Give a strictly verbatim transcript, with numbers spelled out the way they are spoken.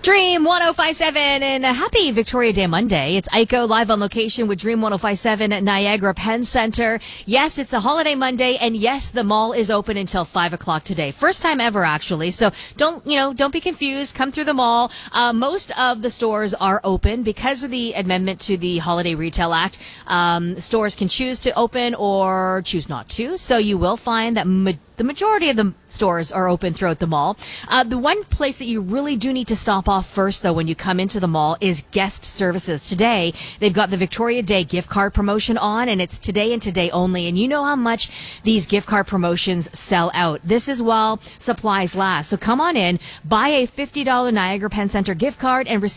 Dream one oh five point seven and a happy Victoria Day Monday. It's Aiko live on location with Dream one oh five point seven at Niagara Penn Center. Yes, it's a holiday Monday, and yes, the mall is open until five o'clock today. First time ever, actually. So don't, you know, don't be confused. Come through the mall. Uh, most of the stores are open because of the amendment to the Holiday Retail Act. Um, stores can choose to open or choose not to. So you will find that ma- the majority of the stores are open throughout the mall. Uh, the one place that you really do need to stop off first, though, when you come into the mall is guest services. Today, they've got the Victoria Day gift card promotion on, and it's today and today only. And you know how much these gift card promotions sell out. This is while supplies last. So come on in, buy a fifty dollars Niagara Penn Center gift card, and receive